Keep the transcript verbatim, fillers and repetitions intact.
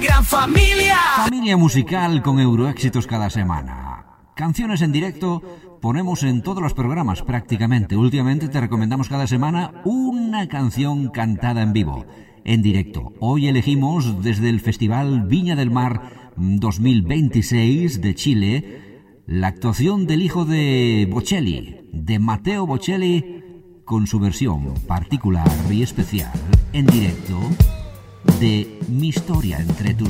gran familia. Familia musical con euroéxitos cada semana. Canciones en directo ponemos en todos los programas prácticamente. Últimamente te recomendamos cada semana una canción cantada en vivo, en directo. Hoy elegimos desde el Festival Viña del Mar dos mil veintiséis de Chile la actuación del hijo de Bocelli, de Matteo Bocelli, con su versión particular y especial en directo de Mi historia entre tus